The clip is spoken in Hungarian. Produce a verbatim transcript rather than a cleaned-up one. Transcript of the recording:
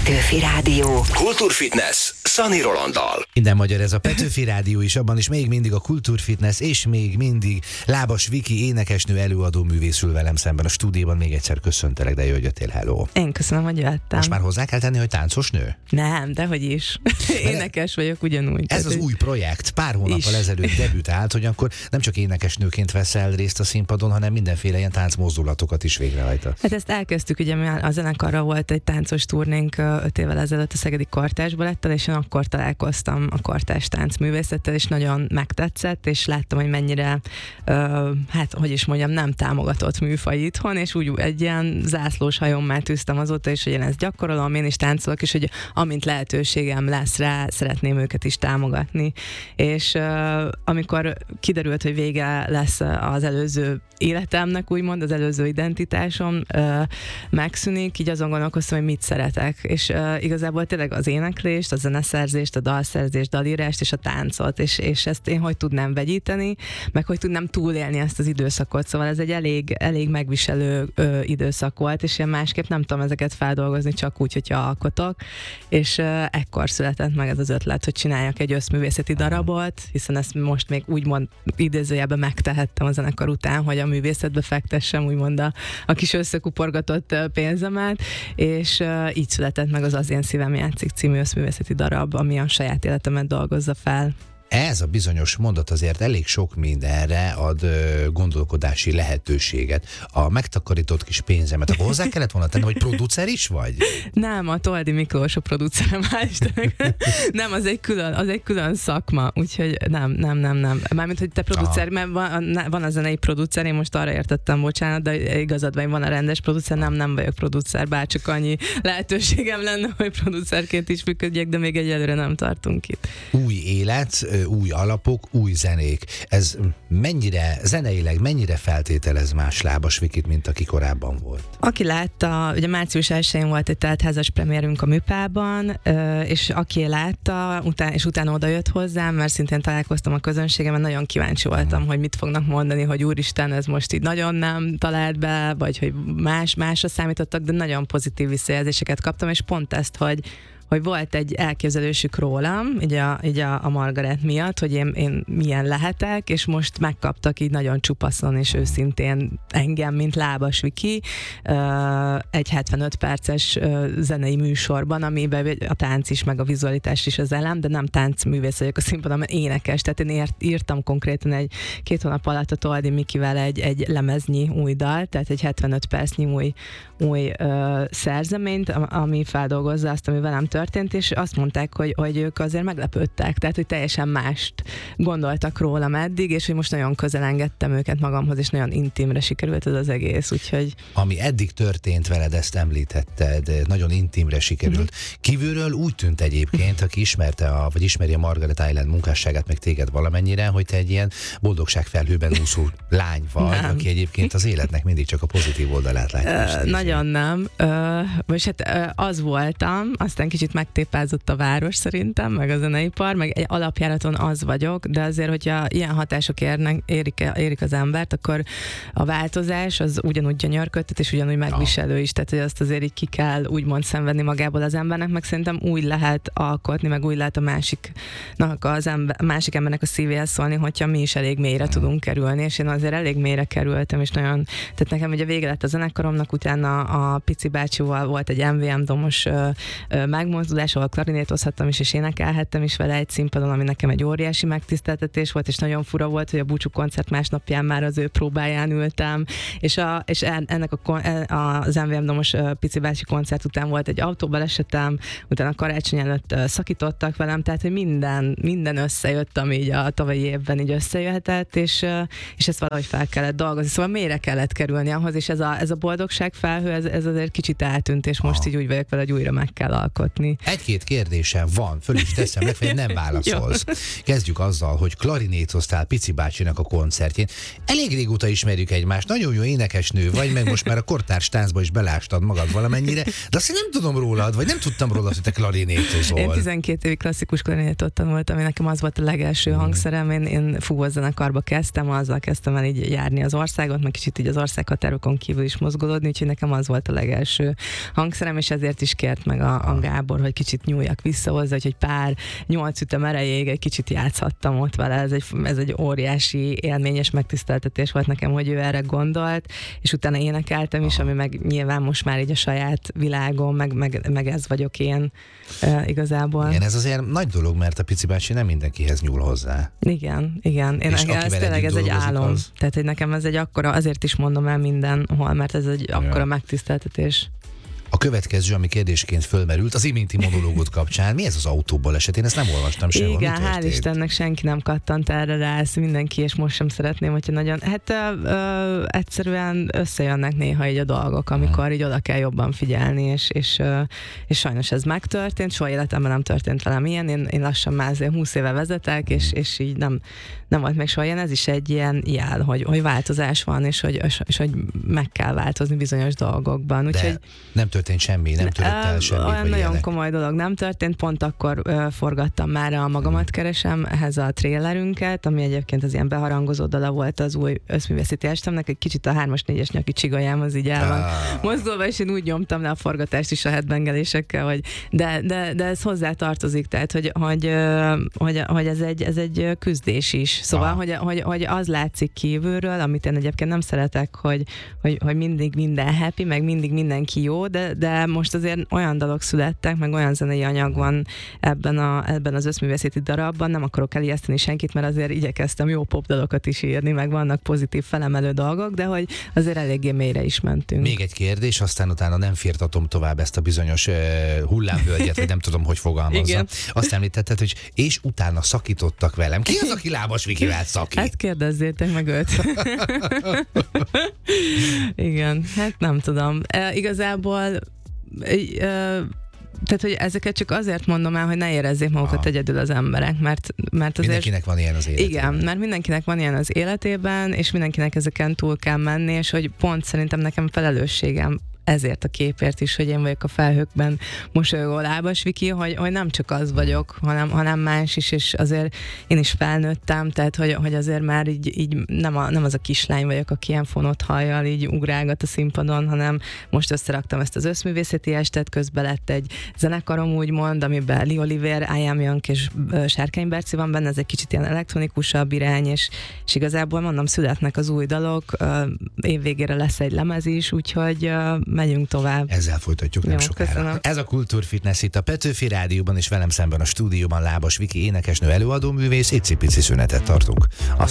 Petőfi Rádió. Kultúrfitness Szani Rolanddal. Minden magyar ez a Petőfi Rádió is, abban is még mindig a Kultúrfitness, és még mindig Lábas Viki énekesnő, előadó művész ül velem szemben a stúdióban. Még egyszer köszöntelek, de jöjj, jöttél, hello. Én köszönöm, hogy jöttem. Most már hozzá kell tenni, hogy táncos nő? Nem, dehogy is. Énekes vagyok ugyanúgy. Ez az új projekt pár hónappal ezelőtt debütált, hogy akkor nem csak énekesnőként veszel részt a színpadon, hanem mindenféle ilyen táncmozdulatokat is végrehajtasz. Hát ezt elkezdtük, ugye a zenekarra volt egy táncos turnénk öt évvel ezelőtt a Szegedi Kortárs Balettel, és én akkor találkoztam a kortárs táncművészettel, és nagyon megtetszett, és láttam, hogy mennyire, uh, hát hogy is mondjam, nem támogatott műfaj itthon, és úgy egy ilyen zászlós hajommá tűztem azóta is, hogy én ezt gyakorolom, én is táncolok, és hogy amint lehetőségem lesz rá, szeretném őket is támogatni. És uh, amikor kiderült, hogy vége lesz az előző életemnek, úgymond, az előző identitásom uh, megszűnik, így azon gondolkoztam, hogy mit szeretek. És uh, igazából tényleg az éneklést, a zeneszerzést, a dalszerzést, dalírást és a táncot, és, és ezt én hogy tudnám vegyíteni, meg hogy tudnám túlélni ezt az időszakot. Szóval ez egy elég, elég megviselő ö, időszak volt, és én másképp nem tudom ezeket feldolgozni, csak úgy, hogyha alkotok. És ö, ekkor született meg ez az ötlet, hogy csináljak egy összművészeti darabot, hiszen ezt most még úgymond idézőjelben megtehettem a zenekar után, hogy a művészetbe fektessem úgymond a, a kis összekuporgatott pénzemet, és ö, így született meg az Az én szívem játszik című összművészeti darab, ami a saját életemet dolgozza fel. Ez a bizonyos mondat azért elég sok mindenre ad ö, gondolkodási lehetőséget. A megtakarított kis pénzemet, akkor hozzá kellett volna tenni, hogy producer is vagy? Nem, a Toldi Miklós a producerem, nem, az egy külön, az egy külön szakma, úgyhogy nem, nem, nem, nem. Mármint, hogy te producer, mert van, van a zenei producer, én most arra értettem, bocsánat, de igazad van, van a rendes producer, nem, nem vagyok producer, bárcsak annyi lehetőségem lenne, hogy producerként is működjek, de még egyelőre nem tartunk itt. Új élet, új alapok, új zenék. Ez mennyire, zeneileg mennyire feltételez más Lábas Vikit, mint aki korábban volt? Aki látta, ugye március elsején volt egy teltházas premierünk a Műpában, és aki látta, után, és utána oda jött hozzám, mert szintén találkoztam a közönségemben, nagyon kíváncsi voltam, hogy mit fognak mondani, hogy úristen, ez most így nagyon nem talált be, vagy hogy más, másra számítottak, de nagyon pozitív visszajelzéseket kaptam, és pont ezt, hogy hogy volt egy elképzelésük rólam, így a, így a, a Margaret miatt, hogy én, én milyen lehetek, és most megkaptak így nagyon csupaszon és őszintén engem, mint Lábas Viki, egy hetvenöt perces zenei műsorban, amiben a tánc is, meg a vizualitás is az elem, de nem táncművész vagyok a színpadon, mert énekes, tehát én ért, írtam konkrétan egy két hónap alatt a Toldi Mikivel egy, egy lemeznyi új dal, tehát egy hetvenöt percnyi új, új uh, szerzeményt, ami feldolgozza azt, ami velem történt, és azt mondták, hogy, hogy ők azért meglepődtek, tehát hogy teljesen mást gondoltak rólam eddig, és hogy most nagyon közel engedtem őket magamhoz, és nagyon intimre sikerült ez az egész, úgyhogy... Ami eddig történt veled, ezt említetted, nagyon intimre sikerült. Mm-hmm. Kívülről úgy tűnt egyébként, aki ismerte, a, vagy ismeri a Margaret Island munkásságát, meg téged valamennyire, hogy te egy ilyen boldogságfelhőben úszó lány vagy, nem. Aki egyébként az életnek mindig csak a pozitív oldalát látja. Uh, nagyon nem. Uh, vagy hát uh, az voltam, aztán kicsit megtépázott a város szerintem, meg a zeneipar, meg egy alapjáraton az vagyok, de azért, hogyha ilyen hatások érnek, érik, érik az embert, akkor a változás az ugyanúgy gyönyörködtet, és ugyanúgy megviselő is, tehát hogy azt azért így ki kell úgymond szenvedni magából az embernek, meg szerintem úgy lehet alkotni, meg úgy lehet a másiknak az ember, a másik embernek a szívéhez szólni, hogyha mi is elég mélyre hmm. tudunk kerülni, és én azért elég mélyre kerültem, és nagyon, tehát nekem ugye vége lett a zenekaromnak, utána a Pici bácsival volt egy em vé em domos ö, ö, megmozdulás, ahol klarinétozhattam is, és énekelhettem is vele egy színpadon, ami nekem egy óriási megtiszteltetés volt, és nagyon fura volt, hogy a búcsú koncert másnapján már az ő próbáján ültem, és, a, és ennek a, az em vé em domos Pici bácsi koncert után volt egy autóbalesetem, utána karácsony előtt szakítottak velem, tehát hogy minden, minden összejött, ami így a tavalyi évben így összejöhetett, és, és ezt valahogy fel kellett dolgozni, szóval mélyre kellett kerülni ahhoz, és ez a, ez a boldogság felhő, ez, ez azért kicsit eltűnt, és most így úgy vagyok vele, hogy újra meg kell alkotni. játszani. Egy-két kérdésem van, föl is teszem, legfeljebb nem válaszolsz. Kezdjük azzal, hogy klarinétoztál Pici bácsinak a koncertjén. Elég régóta ismerjük egymást, nagyon jó énekesnő vagy, meg most már a kortárs táncba is belástad magad valamennyire, de azt én nem tudom rólad, vagy nem tudtam rólad, hogy te klarinétozol. Én tizenkét évig klasszikus klarinétot tanultam, ami nekem az volt a legelső hmm. hangszerem. Én, én fúvózenekarba kezdtem, azzal kezdtem el így járni az országot, meg kicsit így az országhatárokon kívül is mozgolódni, úgyhogy nekem az volt a legelső hangszerem, és ezért is kért meg a, a Gábor, hogy kicsit nyúljak vissza hozzá, hogy egy pár nyolc ütem erejéig egy kicsit játszhattam ott vele. Ez egy, ez egy óriási élményes megtiszteltetés volt nekem, hogy ő erre gondolt, és utána énekeltem is, ami meg nyilván most már így a saját világom, meg, meg, meg ez vagyok én e, igazából. Igen, ez azért nagy dolog, mert a Pici bácsi nem mindenkihez nyúl hozzá. Igen, igen. Én ez tényleg ez egy álom. Az... Tehát, hogy nekem ez egy akkora, azért is mondom el mindenhol, mert ez egy akkora ja. megtiszteltetés. A következő, ami kérdésként fölmerült, az iménti monológot kapcsán. Mi ez az autóból eset? Én ezt nem olvastam sehol. Igen, hál' Istennek senki nem kattant erre rá, ezt mindenki, és most sem szeretném, hogyha nagyon... Hát ö, ö, egyszerűen összejönnek néha így a dolgok, amikor hmm. így oda kell jobban figyelni, és, és, ö, és sajnos ez megtörtént, soha életemben nem történt velem ilyen. Én, én lassan már azért húsz éve vezetek, és, és így nem, nem volt még soha ilyen. Ez is egy ilyen jel, hogy, hogy változás van, és hogy, és, és hogy meg kell változni bizonyos dolgokban. Úgyhogy nem történt semmi, nem törött el semmi. Olyan nagyon ilyenek. Komoly dolog nem történt, pont akkor ö, forgattam már a Magamat keresem ehhez a trailerünket, ami egyébként az ilyen beharangozó dala volt az új összművészeti estemnek, egy kicsit a hármas négyes nyaki csigolyám az így el van ah. mozdulva, és én úgy nyomtam le a forgatást is a headbangelésekkel, hogy de, de, de ez hozzá tartozik, tehát hogy, hogy, hogy, hogy ez, egy, ez egy küzdés is. Szóval, ah. hogy, hogy, hogy az látszik kívülről, amit én egyébként nem szeretek, hogy, hogy, hogy mindig minden happy, meg mindig mindenki jó, de, de most azért olyan dalok születtek, meg olyan zenei anyag van ebben, a, ebben az összművészeti darabban, nem akarok elijeszteni senkit, mert azért igyekeztem jó pop dalokat is írni, meg vannak pozitív felemelő dolgok, de hogy azért eléggé mélyre is mentünk. Még egy kérdés, aztán utána nem firtatom tovább ezt a bizonyos uh, hullámvölgyet, vagy nem tudom, hogy fogalmazza. Azt említetted, hogy és utána szakítottak velem. Ki az, aki Lábas Vikivel szakít? Hát kérdezzétek meg őt. Igen, hát nem tudom. E, igazából e, tehát, hogy ezeket csak azért mondom el, hogy ne érezzék magukat Aha. egyedül az emberek, mert, mert azért... Mindenkinek van ilyen az életében. Igen, mert mindenkinek van ilyen az életében, és mindenkinek ezeken túl kell menni, és hogy pont szerintem nekem felelősségem ezért a képért is, hogy én vagyok a felhőkben mosolygó Lábas Viki, hogy, hogy nem csak az vagyok, hanem, hanem más is, és azért én is felnőttem, tehát hogy, hogy azért már így, így nem, a, nem az a kislány vagyok, aki ilyen fonott hajjal így ugrálgat a színpadon, hanem most összeraktam ezt az összművészeti estet, közben lett egy zenekarom úgymond, amiben Lee Oliver, I Am Young és Sárkány Berci van benne, ez egy kicsit ilyen elektronikusabb irány, és, és igazából mondom, születnek az új dalok, évvégére lesz egy lemez is, úgyhogy megyünk tovább. Ezzel folytatjuk nem Jó, sokára. Köszönöm. Ez a Kultúrfitness itt a Petőfi Rádióban, és velem szemben a stúdióban Lábas Viki énekesnő, előadó művész, icipici szünetet tartunk. Azt